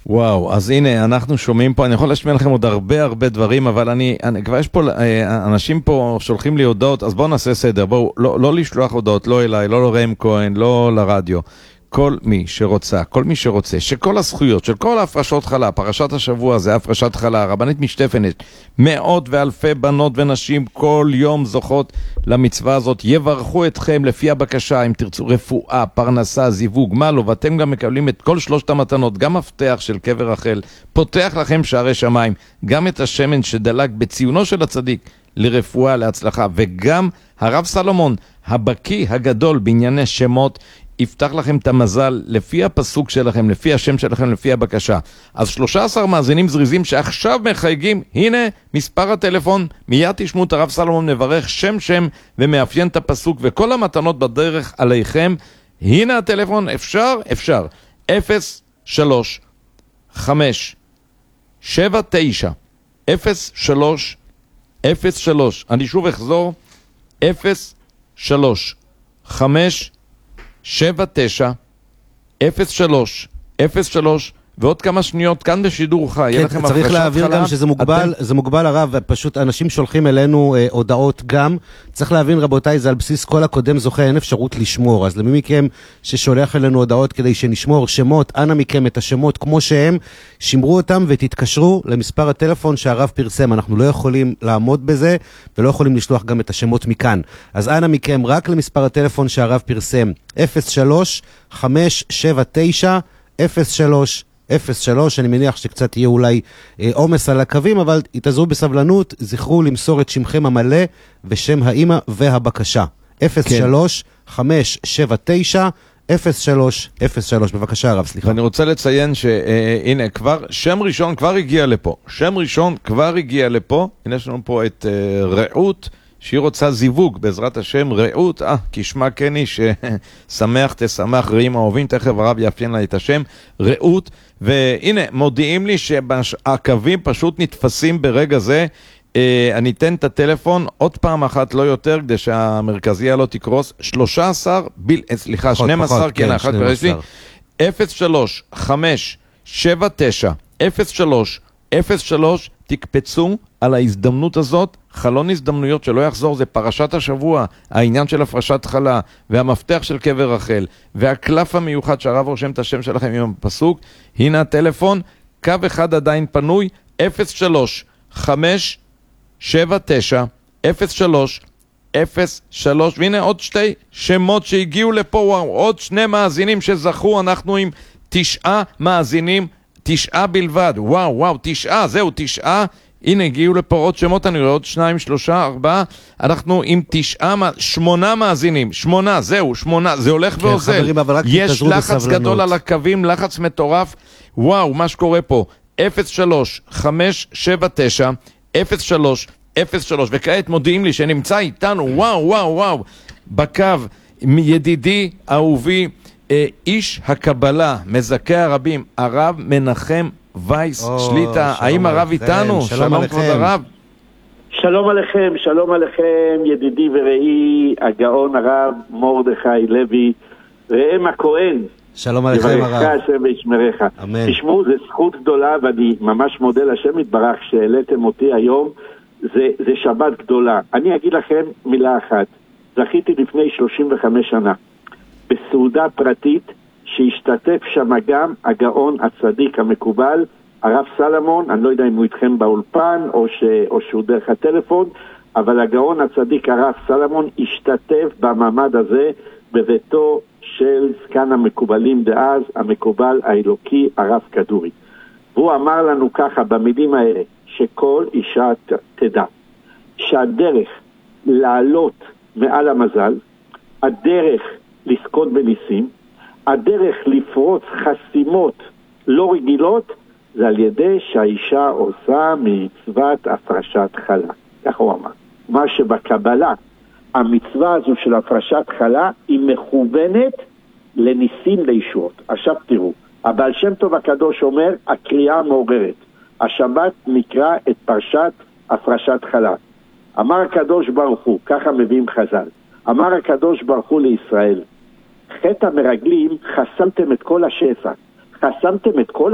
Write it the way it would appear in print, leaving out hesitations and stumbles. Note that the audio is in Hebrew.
וואו, אז הנה, אנחנו שומעים פה, אני יכול להשמיע לכם עוד הרבה דברים, אבל כבר יש פה, אנשים פה שולחים לי הודעות, אז בואו נעשה סדר, בואו, לא לשלוח הודעות, לא אליי, לא לרם כהן, לא לרדיו. כל מי שרוצה, כל מי שרוצה, שכל הזכויות, של כל ההפרשות חלה, פרשת השבוע זה הפרשת חלה, רבנית משתפנת, מאות ואלפי בנות ונשים כל יום זוכות למצווה הזאת, יברכו אתכם לפי הבקשה, אם תרצו רפואה, פרנסה, זיווג, מה לא, ואתם גם מקבלים את כל שלושת המתנות, גם מפתח של קבר רחל, פותח לכם שערי שמיים, גם את השמן שדלק בציונו של הצדיק, לרפואה, להצלחה, וגם הרב סלומון, הבקי הגדול בענייני שמות, יפתח לכם את המזל לפי הפסוק שלכם, לפי השם שלכם, לפי הבקשה. אז 13 מאזינים זריזים שעכשיו מחייגים, הנה מספר הטלפון, מיד תשמעו את הרב סלומון מברך שם ומאפיין את הפסוק, וכל המתנות בדרך עליכם. הנה הטלפון, אפשר, 03 5 7 9 03 אני שוב אחזור, 03 5 79 03 ועוד כמה שניות כאן בשידור חי. כן, צריך להעביר גם שזה מוגבל, זה מוגבל הרב, פשוט אנשים שולחים אלינו הודעות גם, צריך להבין רבותיי, זה על בסיס כל הקודם זוכה, אין אפשרות לשמור, אז למי מכם ששולח אלינו הודעות כדי שנשמור שמות, אנא מכם את השמות כמו שהם, שמרו אותם ותתקשרו למספר הטלפון שהרב פרסם, אנחנו לא יכולים לעמוד בזה, ולא יכולים לשלוח גם את השמות מכאן, אז אנא מכם רק למספר הטלפון שהרב פרסם, 03 579 03, אני מניח שקצת יהיה אולי עומס על הקווים, אבל התעזרו בסבלנות, זכרו למסור את שמכם המלא ושם האמא והבקשה. 03 579 03, בבקשה הרב, סליחה. ואני רוצה לציין שהנה, שם ראשון כבר הגיע לפה, הנה יש לנו פה את רעות, שהיא רוצה זיווג, בעזרת השם, רעות, כשמה כן היא, ששמח תשמח, רעים אהובים, תכף הרב יאפיין לה את השם, רעות, והנה, מודיעים לי שהקווים פשוט נתפסים ברגע זה, אני אתן את הטלפון עוד פעם אחת, לא יותר, כדי שהמרכזייה לא תקרוס, 12, כן, אחת כבר יש לי, 03 5 7 9 03 תקפצו על ההזדמנות הזאת, חלון הזדמנויות שלא יחזור, זה פרשת השבוע, העניין של הפרשת חלה, והמפתח של קבר רחל, והקלף המיוחד שהרב רושם את השם שלכם עם הפסוק, הנה הטלפון, קו אחד עדיין פנוי, 03 5 7 9 03 והנה עוד שתי שמות שהגיעו לפה, עוד שני מאזינים שזכו, אנחנו עם 9 מאזינים, 9 בלבד, וואו, 9, זהו 9, הנה הגיעו לפה עוד שמות, אני רואה עוד 2, 3, 4, אנחנו עם 8 מאזינים, 8, זה הולך כן, ואוזל, חברים, יש לחץ גדול על הקווים, לחץ מטורף, וואו, מה שקורה פה, 03 579 03 וכעת מודיעים לי שנמצא איתנו, וואו, בקו, ידידי, אהובי, איש הקבלה, מזכה הרבים, הרב מנחם וייס שליטה. האם הרב איתנו? שלום כבוד הרב. שלום עליכם, ידידי ורעי, הגאון הרב מרדכי לוי, ראם הכהן. שלום עליכם הרב. יברכך השם וישמרך. אמן. תשמעו, זה זכות גדולה, ואני ממש מודה לשם יתברך שהעליתם אותי היום. זה שבת גדולה. אני אגיד לכם מילה אחת. זכיתי לפני 35 שנה. בסעודה פרטית שהשתתף שם גם הגאון הצדיק המקובל, הרב סלומון, אני לא יודע אם הוא איתכם באולפן או שהוא דרך הטלפון, אבל הגאון הצדיק הרב סלומון השתתף במעמד הזה בביתו של זקן המקובלים דאז, המקובל האלוקי הרב כדורי. והוא אמר לנו ככה במילים האלה, שכל אישה תדע שהדרך לעלות מעל המזל, הדרך לזכות בניסים, הדרך לפרוץ חסימות לא רגילות, זה על ידי שהאישה עושה מצוות הפרשת חלה. כך הוא אמר. מה שבקבלה, המצווה הזו של הפרשת חלה, היא מכוונת לניסים לישועות. עכשיו תראו, הבעל שם טוב הקדוש אומר, הקריאה מעוררת. השבת נקרא את פרשת הפרשת חלה. אמר הקדוש ברוך הוא, ככה מביאים חז"ל, אמר הקדוש ברוך הוא לישראל, חטא המרגלים חסמתם את כל השפע, חסמתם את כל